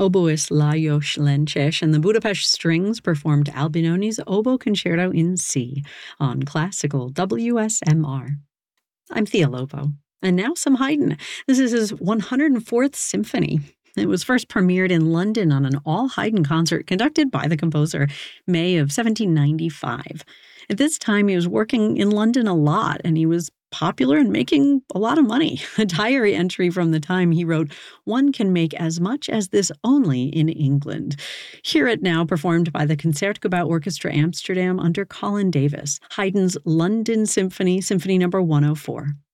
Oboist Lajos Lences and the Budapest Strings performed Albinoni's Oboe Concerto in C on classical WSMR. I'm Thea Lobo. And now some Haydn. This is his 104th symphony. It was first premiered in London on an all-Haydn concert conducted by the composer, May of 1795. At this time, he was working in London a lot, and he was popular and making a lot of money. A diary entry from the time he wrote, "One can make as much as this only in England." Hear it now performed by the Concertgebouw Orchestra Amsterdam under Colin Davis, Haydn's London Symphony, Symphony number 104.